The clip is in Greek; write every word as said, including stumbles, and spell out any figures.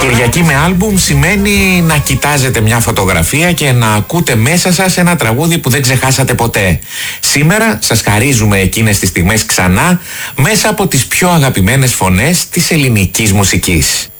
Κυριακή με άλμπουμ σημαίνει να κοιτάζετε μια φωτογραφία και να ακούτε μέσα σας ένα τραγούδι που δεν ξεχάσατε ποτέ. Σήμερα σας χαρίζουμε εκείνες τις στιγμές ξανά μέσα από τις πιο αγαπημένες φωνές της ελληνικής μουσικής.